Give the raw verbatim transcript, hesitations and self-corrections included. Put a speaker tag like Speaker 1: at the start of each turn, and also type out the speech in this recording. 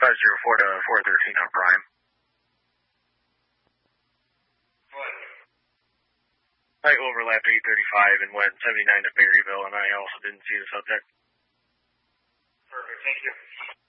Speaker 1: five zero four to four thirteen on Prime.
Speaker 2: What?
Speaker 1: I overlapped eight thirty-five and went seventy-nine to Berryville, and I also didn't see the subject.
Speaker 2: Perfect, thank you.